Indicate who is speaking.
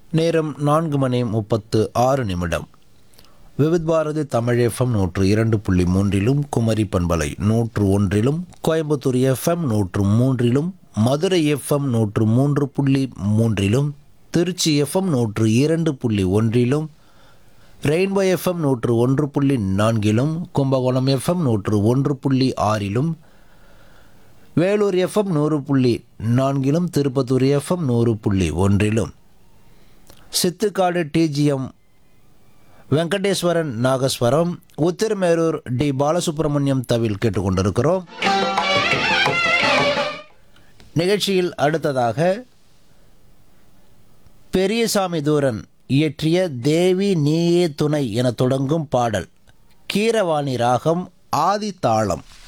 Speaker 1: நேரம் 4:36. விவித் பாரதி தமிழ் எஃப்எம் 102.3 குமரி பண்பலை 101, Coimbatore FM 103, Madurai FM 103.3, Trichy FM 102.1, rainbow FM 101.4, Kumbakonam FM 101.6, Vellore FM 100.4, Tirupattur FM 100.1, Sithukkadu DGM Venkateswaran nagaswaram, Uthiramerur D Balasubramaniam தவில் கேட்டுக்கொண்டிருக்கிறோம். நிகழ்ச்சியில் அடுத்ததாக பெரியசாமி தூரன் இயற்றிய தேவி நீயே துணை என தொடங்கும் பாடல், கீரவாணி ராகம், ஆதி தாளம்.